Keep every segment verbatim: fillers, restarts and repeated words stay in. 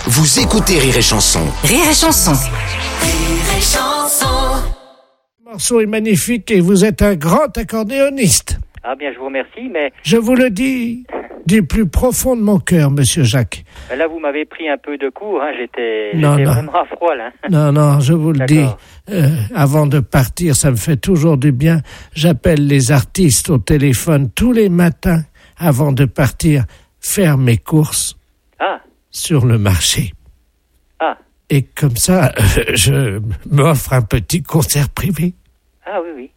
Vous écoutez Rire et Chanson. Rire et Chanson. Rire et Chanson. Le morceau est magnifique et vous êtes un grand accordéoniste. Ah bien, je vous remercie, mais... Je vous le dis du plus profond de mon cœur, monsieur Jacques. Là, vous m'avez pris un peu de court, hein. j'étais, Non, j'étais non. vraiment à froid, là. Non, non, je vous le dis. D'accord. Euh, avant de partir, ça me fait toujours du bien. J'appelle les artistes au téléphone tous les matins avant de partir faire mes courses Ah, sur le marché. ah, Et comme ça, euh, je m'offre un petit concert privé. ah oui, oui.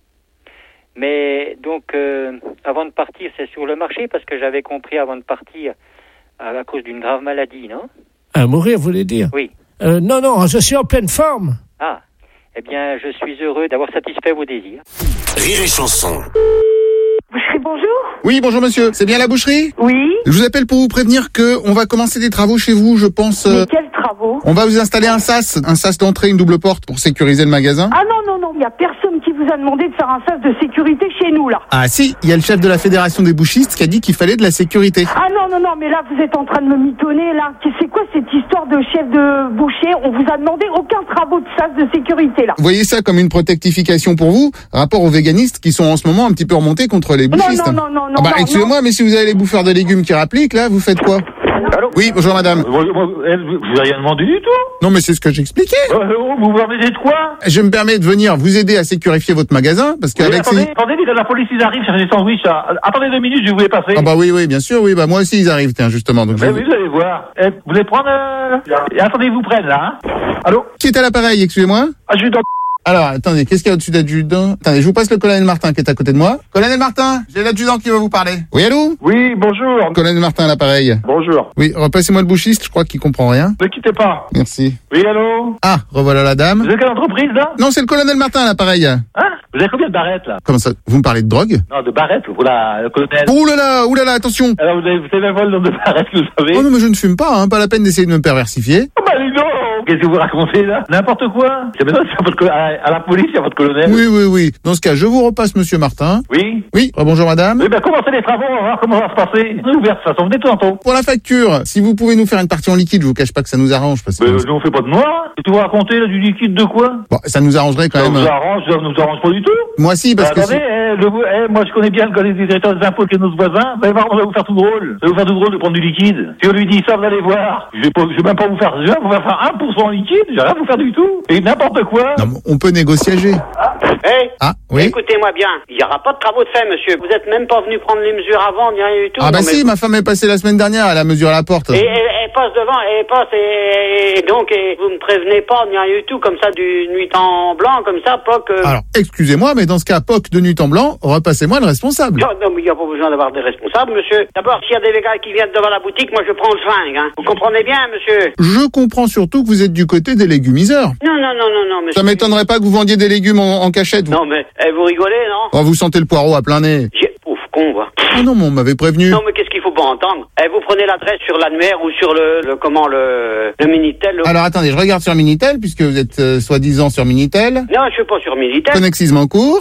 Mais donc, euh, avant de partir, c'est sur le marché, parce que j'avais compris avant de partir, à, à cause d'une grave maladie, non? À mourir, vous voulez dire? Oui. Euh, non, non, je suis en pleine forme. Ah, eh bien, je suis heureux d'avoir satisfait vos désirs. Rire et Chanson. Boucherie, bonjour. Oui, bonjour monsieur. C'est bien la boucherie? Oui. Je vous appelle pour vous prévenir que on va commencer des travaux chez vous, je pense. euh, Mais quels travaux? On va vous installer un sas, un sas d'entrée, une double porte pour sécuriser le magasin. Ah non, non, non, il n'y a personne qui vous a demandé de faire un sas de sécurité chez nous, là. Ah si, il y a le chef de la fédération des bouchistes qui a dit qu'il fallait de la sécurité. Ah non, non, non, mais là, vous êtes en train de me mitonner, là. C'est quoi cette histoire de chef de boucher? On vous a demandé aucun travaux de sas de sécurité, là. Vous voyez ça comme une protectification pour vous, rapport aux véganistes qui sont en ce moment un petit peu remontés contre les bouchistes. non, non, non, non, Ah bah, non, excusez-moi, mais si vous avez les bouffeurs de légumes qui rappliquent, là, vous faites quoi? Allô? Oui, bonjour madame. Vous n'avez rien demandé du tout. Non mais c'est ce que j'expliquais. Euh, vous vous permettez de quoi? Je me permets de venir vous aider à sécurifier votre magasin, parce Oui, qu'avec attendez, ces... attendez, la police ils arrivent chercher des sandwichs. Là. Attendez deux minutes, je vais vous les passer. Ah bah oui, oui, bien sûr, oui, bah moi aussi ils arrivent, tiens, justement. Donc je... Mais oui, vous allez voir. Eh, vous voulez prendre... Euh... Et attendez, ils vous prennent là. Hein. Allô? Qui est à l'appareil, excusez-moi? Ah, je suis dans... Alors, attendez, qu'est-ce qu'il y a au-dessus d'adjudant? Attendez, je vous passe le colonel Martin qui est à côté de moi. Colonel Martin, j'ai l'adjudant qui va vous parler. Oui, allô? Oui, bonjour. Colonel Martin à l'appareil. Bonjour. Oui, repassez-moi le bouchiste, je crois qu'il comprend rien. Ne quittez pas. Merci. Oui, allô? Ah, revoilà la Vous dame. êtes quelle entreprise là? Non, c'est le colonel Martin à l'appareil. Hein? Vous avez combien de barrettes là? Comment ça? Vous me parlez de drogue? Non, de barrettes, voilà, le colonel. Ouh là là, ouh là là, attention. Alors vous avez, vous savez le nombre de barrettes que vous avez? Oh non, mais je ne fume pas, hein, pas la peine d'essayer de me perversifier. Ah bah dis donc. Qu'est-ce que vous racontez là? N'importe quoi. C'est maintenant c'est à, votre, à, à la police, il y a votre colonel. Oui, oui, oui. Dans ce cas, je vous repasse monsieur Martin. Oui. Oui, bonjour madame. Oui, ben commencez les travaux, on va voir comment ça va se passer. On est ouvert de toute façon, venez tout tantôt. Pour la facture, si vous pouvez nous faire une partie en liquide, je vous cache pas que ça nous arrange. Parce que... Mais nous on fait pas de noir. Et tu vas raconter là du liquide de quoi? Bon, ça nous arrangerait quand Ça même. nous arrange, ça nous arrange pas du tout. Moi si, parce Bah, que... attendez, eh, le, eh, moi je connais bien le collègue des directeurs des impôts que nos voisins. Vous allez voir, on va vous faire tout drôle. Ça va vous faire tout drôle de prendre du liquide. Si on lui dit ça, vous allez voir. Je vais, pas, je vais même pas vous faire, je vais vous faire un pour cent en liquide. Je vais rien vous faire du tout. Et n'importe quoi. Non, mais on peut négocier. Hey, Ah, oui. écoutez-moi bien, il n'y aura pas de travaux de fait, monsieur. Vous êtes même pas venu prendre les mesures avant, ni rien du tout. Ah bah Non, mais- si, ma femme est passée la semaine dernière, elle a mesuré la porte. Et elle passe devant, et elle passe, et, et donc, et vous me prévenez pas, ni rien du tout, comme ça, du nuit en blanc, comme ça, pas que... Alors, excusez-moi, mais dans ce cas, P O C de nuit en blanc, repassez-moi le responsable. Non, non, mais il n'y a pas besoin d'avoir des responsables, monsieur. D'abord, s'il y a des gars qui viennent devant la boutique, moi, je prends le flingue, hein. Vous comprenez bien, monsieur? Je comprends surtout que vous êtes du côté des légumiseurs. Non, non, non, non, non, monsieur. Ça m'étonnerait pas que vous vendiez des légumes en, en cachette. Vous. Non, mais, eh, vous rigolez, non? Oh, vous sentez le poireau à plein nez. J'ai... Ouf, con, va. Ah non, mais on m'avait prévenu. Non, mais qu'est-ce qu'il faut pas entendre? Eh, vous prenez l'adresse sur l'annuaire ou sur le, le comment, le, le Minitel. Le... Alors attendez, je regarde sur Minitel, puisque vous êtes euh, soi-disant sur Minitel. Non, je suis pas sur Minitel. Connexis Mancourt.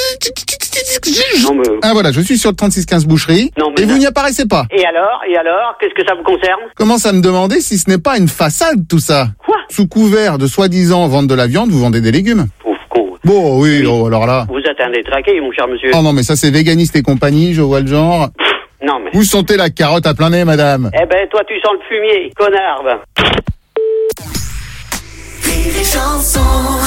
Non, mais... Ah voilà, je suis sur le trente-six quinze Boucherie. Non, mais et non. vous n'y apparaissez pas. Et alors? Et alors? Qu'est-ce que ça vous concerne? Commence à me demander si ce n'est pas une façade tout ça. Quoi? Sous couvert de soi-disant vendre de la viande, vous vendez des légumes. Ouf, con. Bon, oui, oh, alors là. Vous êtes un détraqué, mon cher monsieur. Oh non, mais ça c'est véganiste et compagnie, je vois le genre. Non, mais... Vous sentez la carotte à plein nez, madame. Eh ben, toi, tu sens le fumier, connard, va. Rire et Chanson.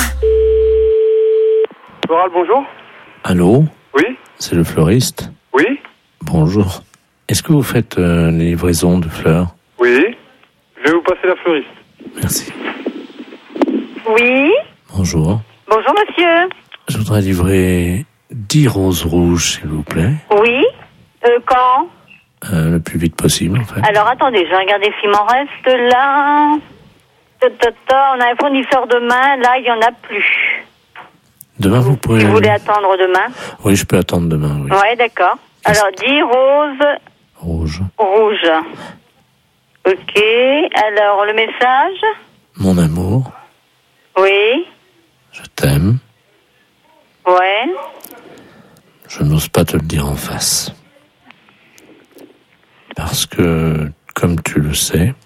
Floral, bonjour. Allô? Oui. C'est le fleuriste? Oui. Bonjour. Est-ce que vous faites euh, les livraisons de fleurs? Oui. Je vais vous passer la fleuriste. Merci. Oui. Bonjour. Bonjour, monsieur. Je voudrais livrer dix roses rouges, s'il vous plaît. Oui. Euh, quand? Euh, le plus vite possible, en fait. Alors, attendez, je vais regarder s'il m'en reste là. Ta, ta, ta. On a un fournisseur demain, là, il n'y en a plus. Demain, vous pourrez... Si vous voulez attendre demain? Oui, je peux attendre demain, oui. Ouais, d'accord. Alors, dix roses Rouge. rouges. Ok. Alors, le message? Mon amour, Oui. je t'aime. Ouais. Je n'ose pas te le dire en face. Parce que, comme tu le sais,